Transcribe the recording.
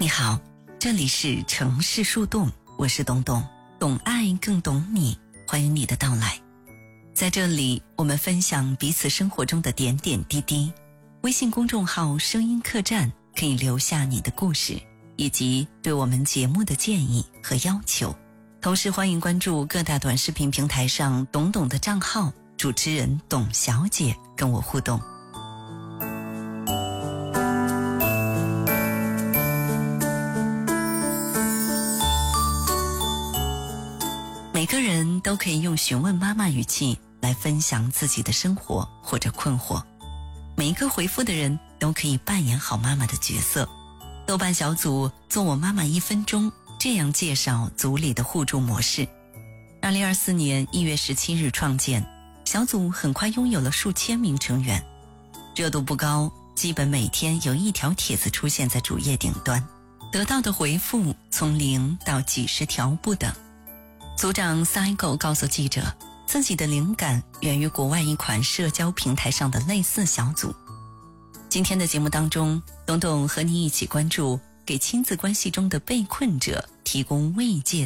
你好，这里是城市树洞，我是董董，懂爱更懂你，欢迎你的到来。在这里，我们分享彼此生活中的点点滴滴。微信公众号声音客栈可以留下你的故事，以及对我们节目的建议和要求。同时欢迎关注各大短视频平台上董董的账号，主持人董小姐跟我互动。每个人都可以用询问妈妈语气来分享自己的生活或者困惑，每一个回复的人都可以扮演好妈妈的角色。豆瓣小组做我妈妈1分钟，这样介绍组里的互助模式。2024年1月17日创建，小组很快拥有了数千名成员，热度不高，基本每天有1条帖子出现在主页顶端，得到的回复从0到几十条不等。组长 Cycle 告诉记者，自己的灵感源于国外一款社交平台上的类似小组。今天的节目当中，董董和你一起关注给亲子关系中的被困者提供慰藉